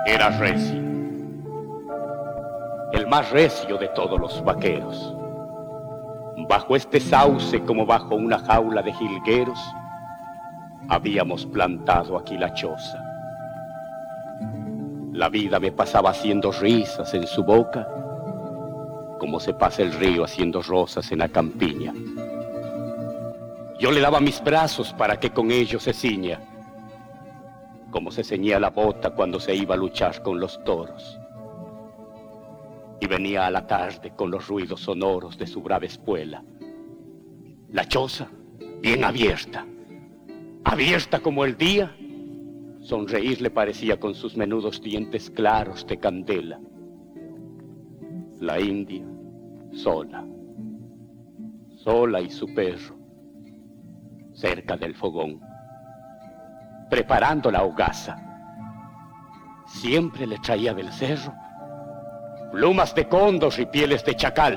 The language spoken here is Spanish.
Era recio, el más recio de todos los vaqueros. Bajo este sauce, como bajo una jaula de jilgueros, habíamos plantado aquí la choza. La vida me pasaba haciendo risas en su boca, como se pasa el río haciendo rosas en la campiña. Yo le daba mis brazos para que con ellos se ciña, como se ceñía la bota cuando se iba a luchar con los toros. Y venía a la tarde con los ruidos sonoros de su brava espuela. La choza, bien abierta, abierta como el día, sonreír le parecía con sus menudos dientes claros de candela. La india, sola, sola y su perro, cerca del fogón, preparando la hogaza. Siempre le traía del cerro plumas de cóndor y pieles de chacal.